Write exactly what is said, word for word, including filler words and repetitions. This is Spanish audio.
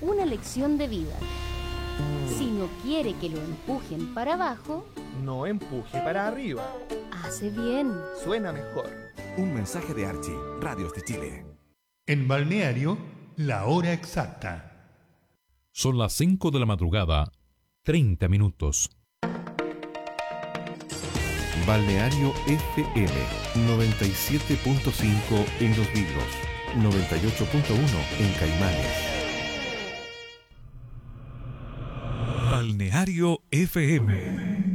una lección de vida. Si no quiere que lo empujen para abajo, no empuje para arriba. Hace bien. Suena mejor. Un mensaje de Archie, Radios de Chile. En Balneario, la hora exacta. Son las cinco de la madrugada, treinta minutos. Balneario F M noventa y siete punto cinco en Los Vilos, noventa y ocho punto uno en Caimanes. Balneario F M.